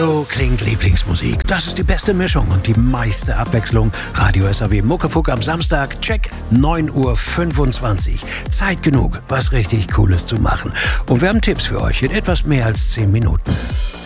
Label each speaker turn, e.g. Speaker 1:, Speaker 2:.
Speaker 1: So klingt Lieblingsmusik. Das ist die beste Mischung und die meiste Abwechslung. Radio SAW Muckefuck am Samstag, check, 9:25 Uhr. Zeit genug, was richtig Cooles zu machen. Und wir haben Tipps für euch in etwas mehr als 10 Minuten.